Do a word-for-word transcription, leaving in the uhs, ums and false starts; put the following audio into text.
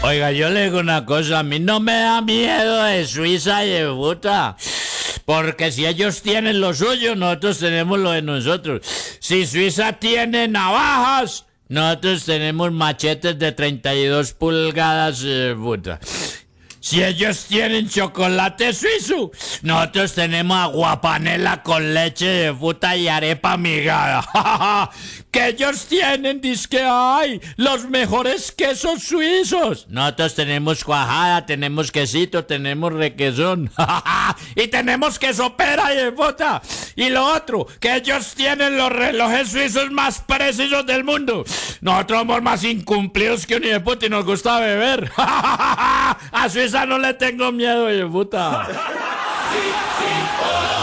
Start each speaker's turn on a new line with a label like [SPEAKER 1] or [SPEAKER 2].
[SPEAKER 1] Oiga, yo le digo una cosa, a mí no me da miedo de Suiza y de puta. Porque si ellos tienen lo suyo, nosotros tenemos lo de nosotros. Si Suiza tiene navajas, nosotros tenemos machetes de treinta y dos pulgadas, eh, puta. Si ellos tienen chocolate suizo, nosotros tenemos aguapanela con leche de fruta y arepa migada. Que ellos tienen, dizque hay, los mejores quesos suizos. Nosotros tenemos cuajada, tenemos quesito, tenemos requesón. Y tenemos queso pera y de fruta. Y lo otro, que ellos tienen los relojes suizos más precisos del mundo. Nosotros somos más incumplidos que un hijo de puta y nos gusta beber. A Suiza no le tengo miedo, hijo de puta.